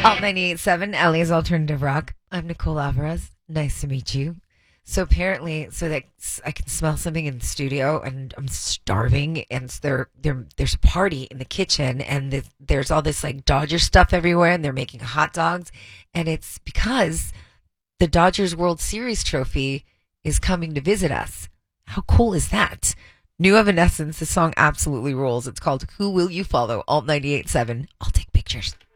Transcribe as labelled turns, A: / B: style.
A: Alt 98.7, Ellie's Alternative Rock. I'm Nicole Alvarez. Nice to meet you. So apparently, so that I can smell something in the studio, and I'm starving, and there's a party in the kitchen, and there's all this like Dodger stuff everywhere, and they're making hot dogs, and it's because the Dodgers World Series trophy is coming to visit us. How cool is that? New Evanescence, the song absolutely rules. It's called Who Will You Follow? Alt 98.7. I'll take pictures.